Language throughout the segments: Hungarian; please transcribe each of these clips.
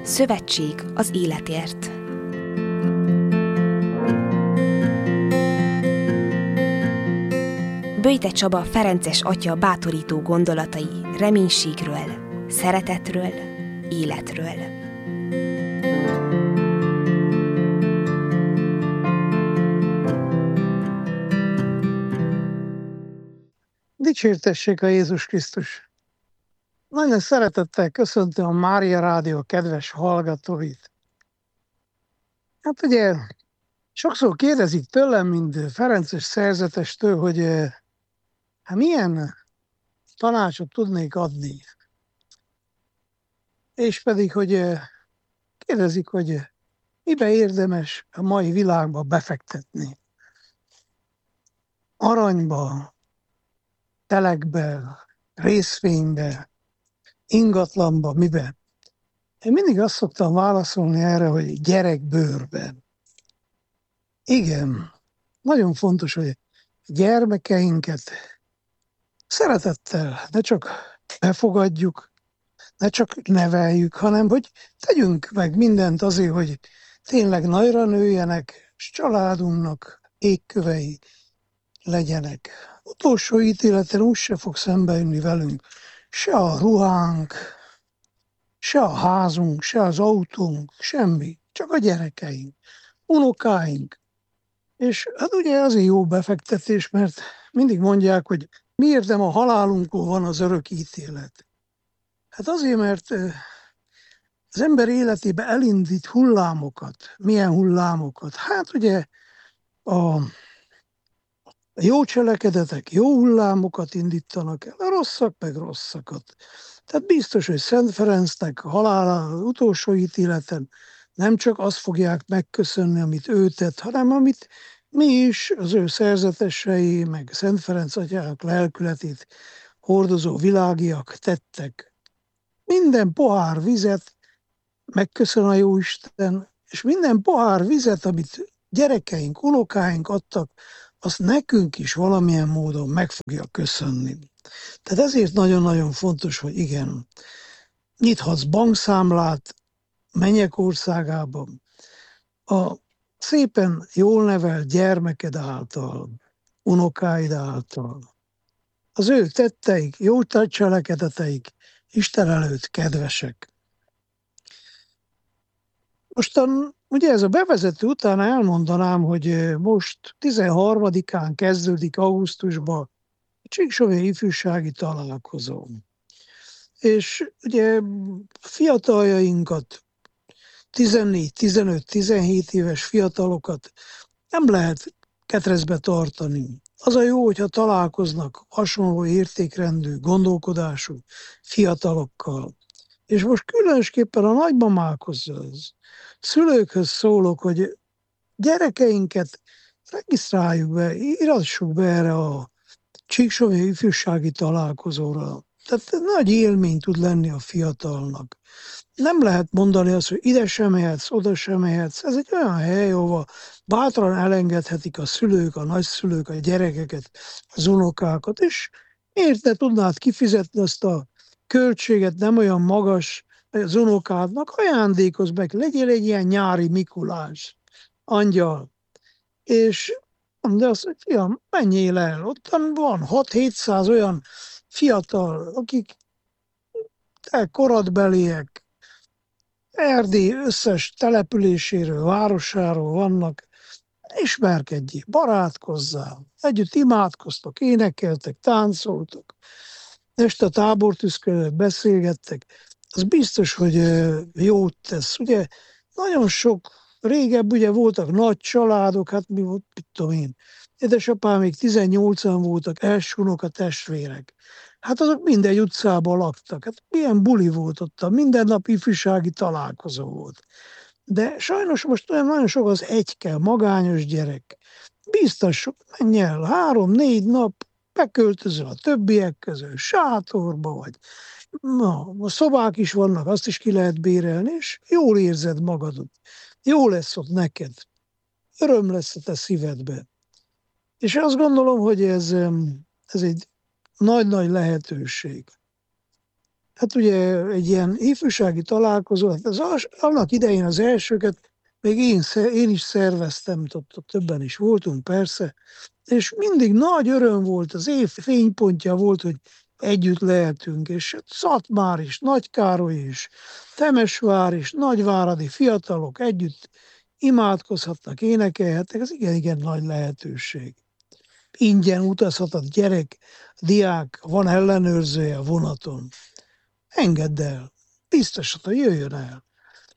Szövetség az életért. Böjte Csaba ferences atya bátorító gondolatai reménységről, szeretetről, életről. Dicsértessék a Jézus Krisztus! Nagyon szeretettel köszöntöm a Mária Rádió kedves hallgatóit. Hát ugye sokszor kérdezik tőlem, mint ferences szerzetestől, hogy milyen tanácsot tudnék adni. És pedig, hogy kérdezik, hogy mibe érdemes a mai világba befektetni. Aranyba, telekbe, részvénybe, ingatlanba, mibe? Én mindig azt szoktam válaszolni erre, hogy gyerekbőrben. Igen, nagyon fontos, hogy gyermekeinket szeretettel ne csak befogadjuk, ne csak neveljük, hanem hogy tegyünk meg mindent azért, hogy tényleg nagyra nőjenek, és családunknak égkövei legyenek. Utolsó ítéleten úgyse fog szembejönni velünk se a ruhánk, se a házunk, se az autónk, semmi, csak a gyerekeink, unokáink. És hát ugye azért jó befektetés, mert mindig mondják, hogy miért nem a halálunkon van az örök ítélet. Hát azért, mert az ember életébe elindít hullámokat. Milyen hullámokat? Hát ugye a jó cselekedetek jó hullámokat indítanak el, a rosszak meg rosszakat. Tehát biztos, hogy Szent Ferencnek halála utolsó ítéleten nem csak azt fogják megköszönni, amit ő tett, hanem amit mi is, az ő szerzetesei, meg Szent Ferenc atyának lelkületét hordozó világiak tettek. Minden pohár vizet megköszön a Jóisten, és minden pohár vizet, amit gyerekeink, unokáink adtak, azt nekünk is valamilyen módon meg fogja köszönni. Tehát ezért nagyon-nagyon fontos, hogy igen, nyithatsz bankszámlát mennyek országában, a szépen jól nevelt gyermeked által, unokáid által. Az ő tetteik, jó cselekedeteik Isten előtt kedvesek. Mostan ugye ez a bevezető után elmondanám, hogy most 13-án kezdődik augusztusban a Csíksomlyai ifjúsági találkozó. És ugye fiataljainkat, 14, 15, 17 éves fiatalokat nem lehet ketrezbe tartani. Az a jó, hogyha találkoznak hasonló értékrendű, gondolkodású fiatalokkal. És most különösképpen a nagymamákhoz, szülőkhöz szólok, hogy gyerekeinket regisztráljuk be, írassuk be erre a Csíksomlyai ifjúsági találkozóra. Tehát nagy élmény tud lenni a fiatalnak. Nem lehet mondani azt, hogy ide sem mehetsz, oda sem mehetsz. Ez egy olyan hely, ahova bátran elengedhetik a szülők, a nagyszülők, a gyerekeket, az unokákat, és miért ne tudnád kifizetni azt a költséget, nem olyan magas az unokádnak, ajándékozz meg, legyél egy ilyen nyári Mikulás, angyal. És mondja azt, hogy fiam, menjél el, ottan van 6-700 olyan fiatal, akik koradbeliek, Erdély összes településéről, városáról vannak, ismerkedjél, barátkozzál, együtt imádkoztok, énekeltek, táncoltok, este a tábortűzködők beszélgettek, az biztos, hogy jót tesz. Ugye nagyon sok, régebb ugye voltak nagy családok, hát mi volt, mit tudom én, édesapám még 18-an voltak, első unoka testvérek. Hát azok mindegy utcában laktak. Hát milyen buli volt ott, minden nap ifjúsági találkozó volt. De sajnos most olyan nagyon sok az egyke, magányos gyerek. Biztos, menj el, 3-4 nap, beköltözöl a többiek közül, sátorba vagy. Na, a szobák is vannak, azt is ki lehet bérelni, és jól érzed magadot. Jó lesz ott neked. Öröm lesz a te szívedbe. És azt gondolom, hogy ez egy nagy-nagy lehetőség. Hát ugye egy ilyen ifjúsági találkozó, hát annak idején az elsőket még én is szerveztem, ott többen is voltunk persze, és mindig nagy öröm volt, az év fénypontja volt, hogy együtt lehetünk, és Szatmár is, Nagykároly is, Temesvár is, nagyváradi fiatalok együtt imádkozhatnak, énekelhetnek, ez igen nagy lehetőség. Ingyen utazhat a gyerek, diák, van ellenőrzője a vonaton. Engedd el, biztos, hogy jöjjön el.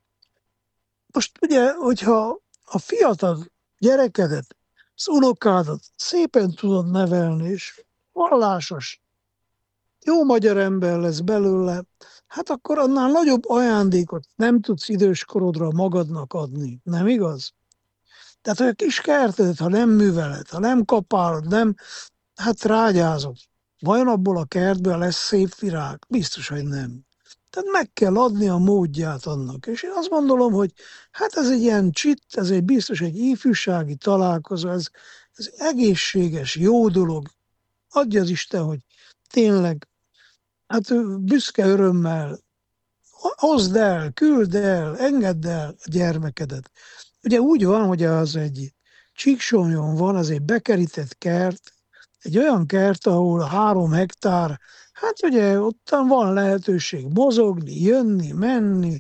Most ugye, hogyha a fiatal gyerekedet, az unokádat szépen tudod nevelni, és vallásos, jó magyar ember lesz belőle, hát akkor annál nagyobb ajándékot nem tudsz időskorodra magadnak adni, nem igaz? Tehát, hogy a kis kertedet, ha nem műveled, ha nem kapálod, nem, hát rágyázod. Vajon abból a kertből lesz szép virág? Biztos, hogy nem. Tehát meg kell adni a módját annak. És én azt gondolom, hogy hát ez egy ilyen ez egy biztos egy ifjúsági találkozó, ez egészséges, jó dolog. Adja az Isten, hogy tényleg, hát büszke örömmel hozd el, küld el, engedd el a gyermekedet. Ugye úgy van, hogy az egy Csíksomlyón van, az egy bekerített kert, egy olyan kert, ahol 3 hektár, hát ugye ottan van lehetőség mozogni, jönni, menni.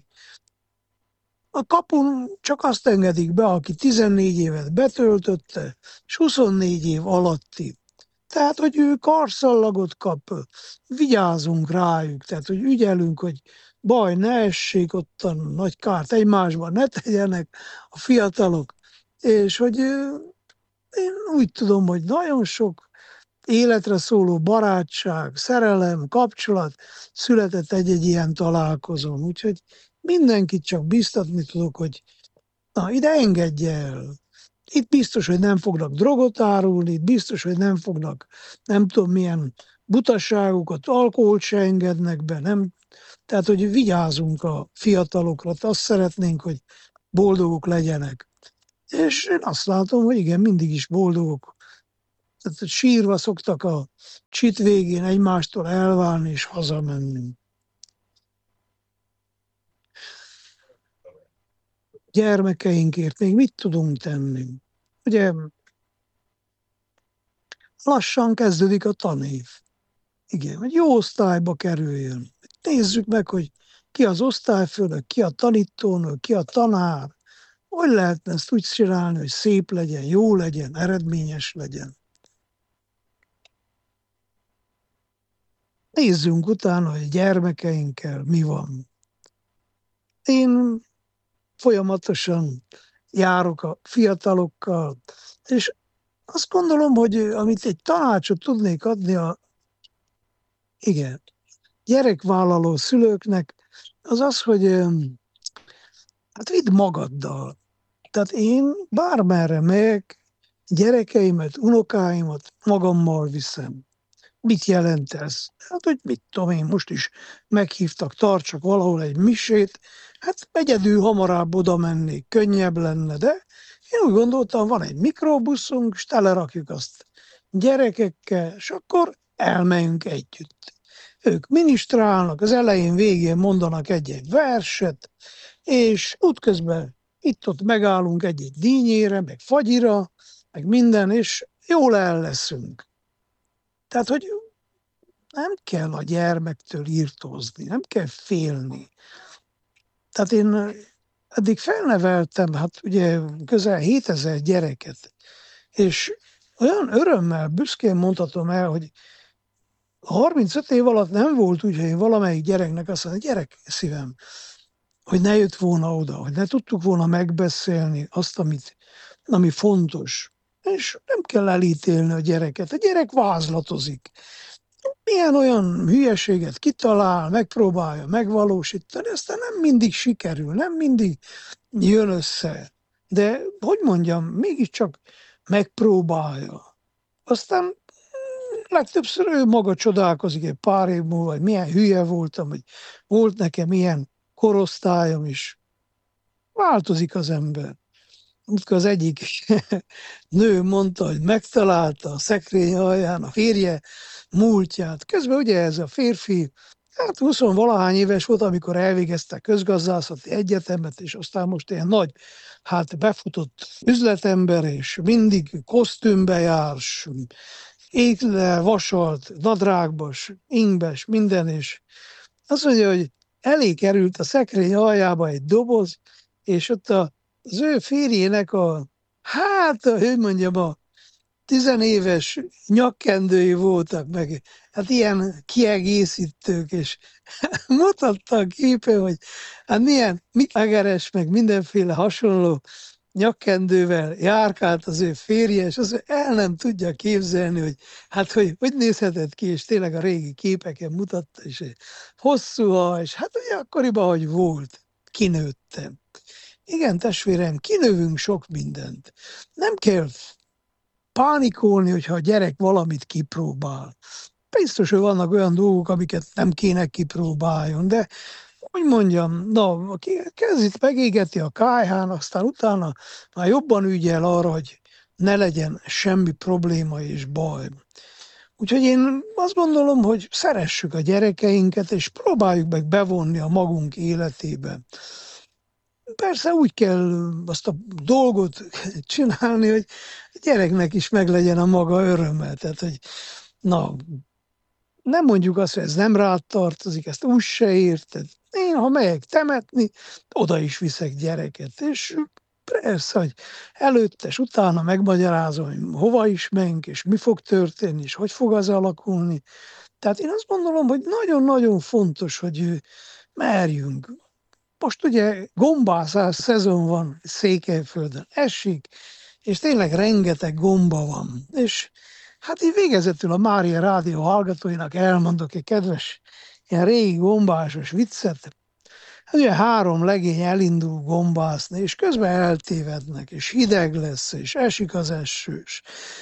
A kapun csak azt engedik be, aki 14 évet betöltötte, és 24 év alatti. Tehát, hogy ő karszallagot kap, vigyázunk rájuk, tehát, hogy ügyelünk, hogy baj ne essék, ottan nagy kárt egymásban ne tegyenek a fiatalok, és hogy én úgy tudom, hogy nagyon sok életre szóló barátság, szerelem, kapcsolat született egy-egy ilyen találkozón. Úgyhogy mindenkit csak biztatni tudok, hogy na, ide engedje el. Itt biztos, hogy nem fognak drogot árulni, itt biztos, hogy nem fognak nem tudom milyen butaságokat, alkoholt se engednek be, nem. Tehát, hogy vigyázunk a fiatalokra, azt szeretnénk, hogy boldogok legyenek. És én azt látom, hogy igen, mindig is boldogok. Tehát sírva szoktak a csit végén egymástól elválni és hazamenni. Gyermekeinkért még mit tudunk tenni? Ugye lassan kezdődik a tanév. Igen, hogy jó osztályba kerüljön. Nézzük meg, hogy ki az osztályfőnök, ki a tanítónő, ki a tanár. Hogy lehetne ezt úgy csinálni, hogy szép legyen, jó legyen, eredményes legyen. Nézzünk utána, hogy gyermekeinkkel mi van. Én folyamatosan járok a fiatalokkal, és azt gondolom, hogy amit egy tanácsot tudnék adni a gyerekvállaló szülőknek, az az, hogy hát vidd magaddal. Tehát én bármerre megyek, gyerekeimet, unokáimat magammal viszem. Mit jelent ez? Hát, hogy mit tudom én, most is meghívtak, tartsak valahol egy misét, hát egyedül hamarabb oda mennék, könnyebb lenne, de én úgy gondoltam, van egy mikrobuszunk, és telerakjuk azt gyerekekkel, és akkor elmegyünk együtt. Ők minisztrálnak, az elején, végén mondanak egy-egy verset, és útközben itt-ott megállunk egy-egy dínyére, meg fagyira, meg minden, és jól el leszünk. Tehát, hogy nem kell a gyermektől írtózni, nem kell félni. Tehát én eddig felneveltem, hát ugye közel 7000 gyereket, és olyan örömmel, büszkén mondhatom el, hogy 35 év alatt nem volt úgy, hogy én valamelyik gyereknek azt mondja, gyerek szívem, hogy ne jött volna oda, hogy ne tudtuk volna megbeszélni azt, ami fontos. És nem kell elítélni a gyereket. A gyerek vázlatozik. Milyen olyan hülyeséget kitalál, megpróbálja megvalósítani, aztán nem mindig sikerül, nem mindig jön össze. De, hogy mondjam, mégiscsak megpróbálja. Aztán legtöbbször ő maga csodálkozik egy pár év múlva, hogy milyen hülye voltam, hogy volt nekem ilyen korosztályom is. Változik az ember. Amikor az egyik nő mondta, hogy megtalálta a szekrény alján a férje múltját. Közben ugye ez a férfi Hát 20-valahány éves volt, amikor elvégezte közgazdászati egyetemet, és aztán most ilyen nagy, hát befutott üzletember, és mindig kosztümbe jár, égle, vasalt, nadrágbos, ingbe, minden, és azt mondja, hogy elé került a szekrény aljába egy doboz, és ott az ő férjének hogy mondjam, a tizenéves nyakkendői voltak, meg hát ilyen kiegészítők, és mutatta a képe, hogy hát milyen egeres, meg mindenféle hasonló nyakkendővel járkált az ő férje, és az el nem tudja képzelni, hogy hát hogy nézhetett ki, és tényleg a régi képeken mutatta, és egy hosszú haj, és hát ugye akkoriban, hogy volt, kinőttem. Igen, testvérem, kinövünk sok mindent. Nem kell pánikolni, hogyha a gyerek valamit kipróbál. Biztos, hogy vannak olyan dolgok, amiket nem kéne kipróbáljon, de hogy mondjam, aki kezdít megégeti a kályhán, aztán utána már jobban ügyel arra, hogy ne legyen semmi probléma és baj. Úgyhogy én azt gondolom, hogy szeressük a gyerekeinket, és próbáljuk meg bevonni a magunk életébe. Persze úgy kell azt a dolgot csinálni, hogy a gyereknek is meglegyen a maga öröme. Tehát, hogy nem mondjuk azt, hogy ez nem rád tartozik, ezt úgy se érted. Én, ha megyek temetni, oda is viszek gyereket, és persze, hogy előtte és utána megmagyarázom, hogy hova is menjünk, és mi fog történni, és hogy fog az alakulni. Tehát én azt gondolom, hogy nagyon-nagyon fontos, hogy merjünk. Most ugye gombászás szezon van Székelyföldön, esik, és tényleg rengeteg gomba van. És hát így végezetül a Mária Rádió hallgatóinak elmondok egy kedves, ilyen régi gombásos viccet. Hát ugye 3 legény elindul gombászni, és közben eltévednek, és hideg lesz, és esik az eső, és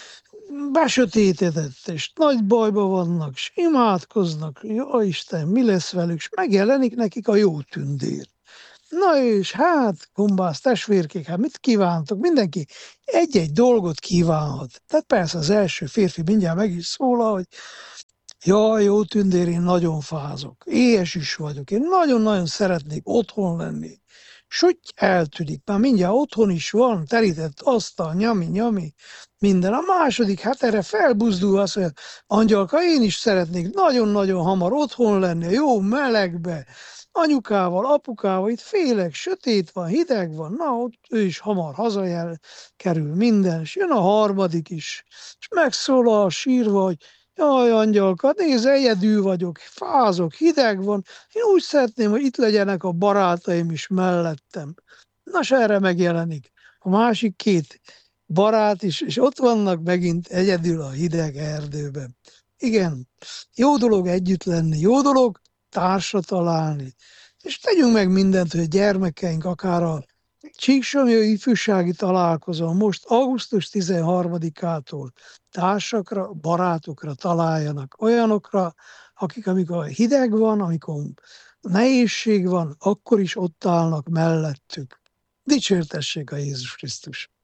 besötétedett, és nagy bajba vannak, és imádkoznak, jó Isten, mi lesz velük, és megjelenik nekik a jó tündér. Na és hát, gombász testvérkék, hát mit kívántok? Mindenki egy-egy dolgot kívánhat. Tehát persze az első férfi mindjárt meg is szólal, hogy jaj, jó tündér, én nagyon fázok, éhes is vagyok, én nagyon-nagyon szeretnék otthon lenni. Süty eltűnik, már mindjárt otthon is van, terített asztal, nyami, minden. A második, hát erre felbuzdul azt, hogy Angyalka, én is szeretnék nagyon-nagyon hamar otthon lenni, a jó melegbe, anyukával, apukával, itt félek, sötét van, hideg van, ott ő is hamar hazajel, kerül minden, és jön a harmadik is, és megszólal sírva, hogy jaj, Angyalka, nézd, egyedül vagyok, fázok, hideg van, én úgy szeretném, hogy itt legyenek a barátaim is mellettem. Nos, erre megjelenik a másik 2 barát is, és ott vannak megint egyedül a hideg erdőben. Igen, jó dolog együtt lenni, jó dolog társra találni, és tegyünk meg mindent, hogy a gyermekeink akár a Csíksomlyai ifjúsági találkozón most augusztus 13-ától társakra, barátokra találjanak, olyanokra, akik amikor hideg van, amikor nehézség van, akkor is ott állnak mellettük. Dicsértessék a Jézus Krisztus!